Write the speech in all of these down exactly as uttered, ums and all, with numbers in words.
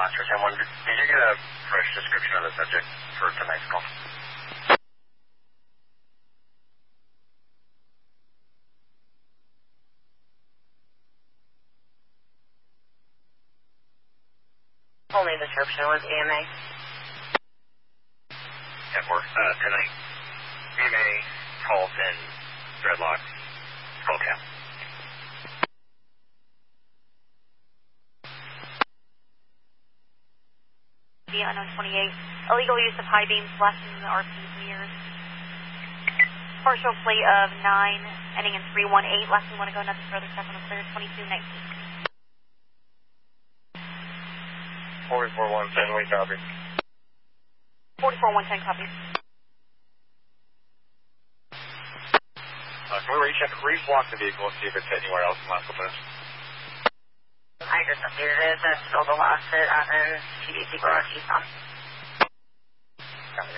Oscar ten one, did you get a fresh description of the subject for tonight's call? Only description was E M A. ten four, uh, tonight, E M A, pulse, and dreadlock, skull cap. Unknown twenty-eight. Illegal use of high beams, flashing the R P's mirrors. Partial fleet of nine, ending in three one eight. Last we want to go nothing further. Check on the clear. twenty-two nineteen. forty-four one ten, we copy. forty-four one ten, copy. Uh, can we recheck, reflock the vehicle and see if it's anywhere else in last minutes? I just updated it. That's still the last hit on an T D C garage Tucson. Copy.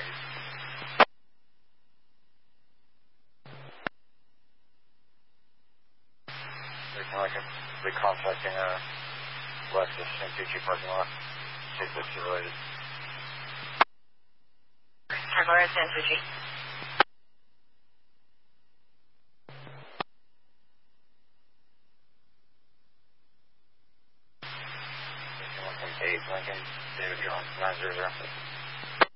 Looking like I'm recontacting uh, Lexus and T G parking lot. See if this is related. Handler is in Fuji. Eight Lincoln, David Jones, nine zero zero.